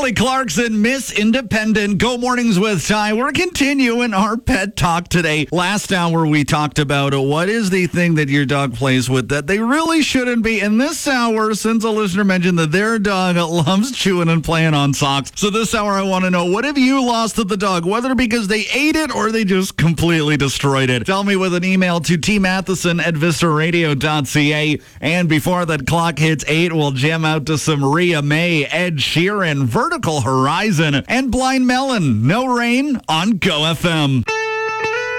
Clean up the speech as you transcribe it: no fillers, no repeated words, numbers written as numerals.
Kelly Clarkson, Miss Independent. Go Mornings with Ty. We're continuing our pet talk today. Last hour, we talked about what is the thing that your dog plays with that they really shouldn't be. And this hour, since a listener mentioned that their dog loves chewing and playing on socks. So this hour, I want to know, what have you lost to the dog? Whether because they ate it or they just completely destroyed it. Tell me with an email to tmatheson@vistaradio.ca. And before that clock hits 8, we'll jam out to some Rhea May, Ed Sheeran, Vertical Horizon, and Blind Melon. No Rain on Go FM.